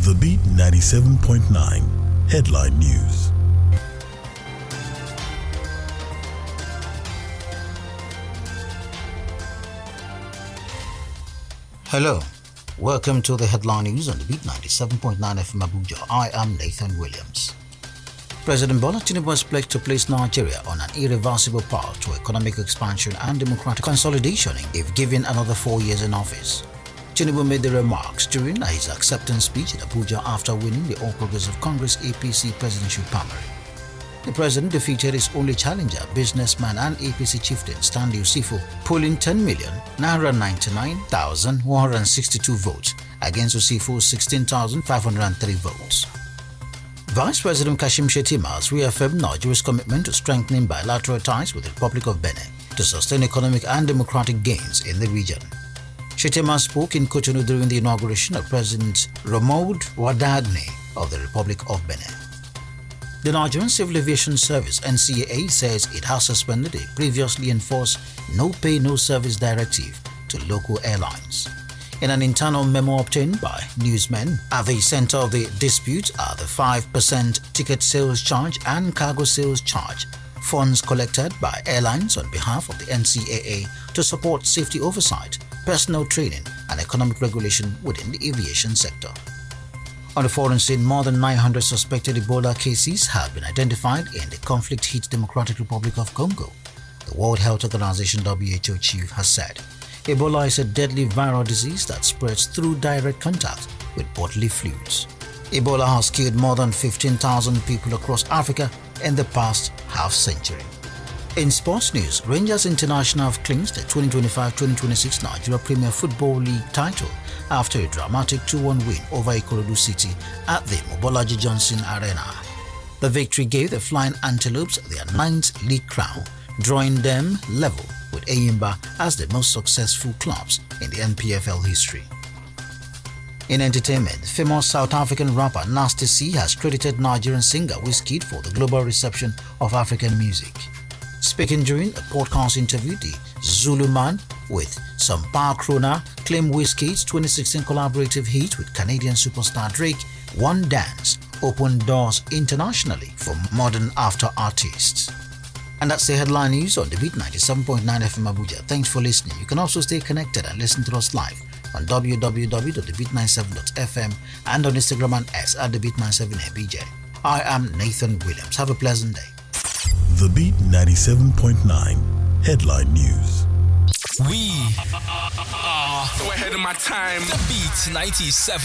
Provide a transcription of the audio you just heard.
The Beat 97.9 Headline News. Hello, welcome to the Headline News on the Beat 97.9 FM Abuja. I am Nathan Williams. President Bola Tinubu has pledged to place Nigeria on an irreversible path to economic expansion and democratic consolidation if given another 4 years in office. Tinubu made the remarks during his acceptance speech in Abuja after winning the All Progressive Congress APC presidential primary. The president defeated his only challenger, businessman and APC chieftain Stanley Osifo, polling 10,999,162 votes against Osifo's 16,503 votes. Vice President Kashim Shettima has reaffirmed Nigeria's commitment to strengthening bilateral ties with the Republic of Benin to sustain economic and democratic gains in the region. Shettima spoke in Cotonou during the inauguration of President Romuald Wadagne of the Republic of Benin. The Nigerian Civil Aviation Service (NCAA) says it has suspended a previously enforced no pay no service directive to local airlines. In an internal memo obtained by newsmen, at the center of the dispute are the 5% ticket sales charge and cargo sales charge, funds collected by airlines on behalf of the NCAA to support safety oversight, personnel training and economic regulation within the aviation sector. On the foreign scene, more than 900 suspected Ebola cases have been identified in the conflict-hit Democratic Republic of Congo. The World Health Organization (WHO) chief has said Ebola is a deadly viral disease that spreads through direct contact with bodily fluids. Ebola has killed more than 15,000 people across Africa in the past half-century. In sports news, Rangers International have clinched the 2025-2026 Nigeria Premier Football League title after a dramatic 2-1 win over Ikorodu City at the Mobolaji Johnson Arena. The victory gave the Flying Antelopes their 9th league crown, drawing them level with Eyimba as the most successful clubs in the NPFL history. In entertainment, famous South African rapper Nasty C has credited Nigerian singer Wizkid for the global reception of African music. Speaking during a podcast interview, the Zulu Man with some Power Krona claimed Wizkid's 2016 collaborative hit with Canadian superstar Drake, One Dance, opened doors internationally for modern after artists. And that's the headline news on the Beat 97.9 FM Abuja. Thanks for listening. You can also stay connected and listen to us live on www.thebeat97.fm and on Instagram and X at thebeat97abj. I am Nathan Williams. Have a pleasant day. The Beat 97.9 Headline News. We are ahead of my time. The Beat 97.